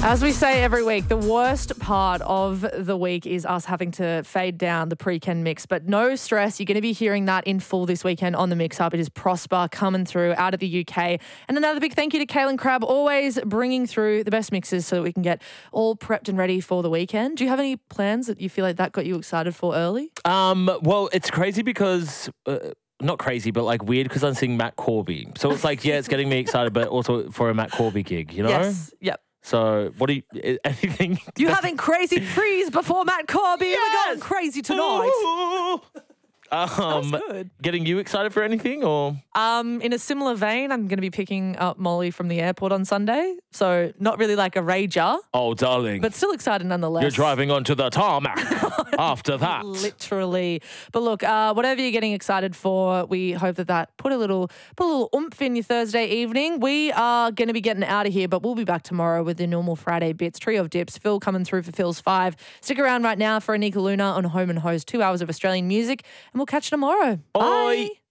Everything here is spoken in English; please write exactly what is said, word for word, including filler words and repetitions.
As we say every week, the worst part of the week is us having to fade down the pre-Ken mix. But no stress, you're going to be hearing that in full this weekend on the Mix Up. It is Prosper coming through out of the U K. And another big thank you to Kaylin Crabb, always bringing through the best mixes so that we can get all prepped and ready for the weekend. Do you have any plans that you feel like that got you excited for early? Um, well, it's crazy because... Uh, not crazy, but like weird because I'm seeing Matt Corby. So it's like, yeah, it's getting me excited, but also for a Matt Corby gig, you know? Yes, yep. So what do you, anything? You having crazy prees before Matt Corby? Yes! We're going crazy tonight. Um, That's good. Getting you excited for anything or? Um, in a similar vein, I'm going to be picking up Molly from the airport on Sunday. So not really like a rager, Oh, darling. but still excited nonetheless. You're driving onto the tarmac after that. Literally. But look, uh, whatever you're getting excited for, we hope that that put a little put a little oomph in your Thursday evening. We are going to be getting out of here, but we'll be back tomorrow with the normal Friday bits. Trio of Dips, Phil coming through for Phil's Five. Stick around right now for Anika Luna on Home and Hose, two hours of Australian music, and we'll catch you tomorrow. Bye. Bye.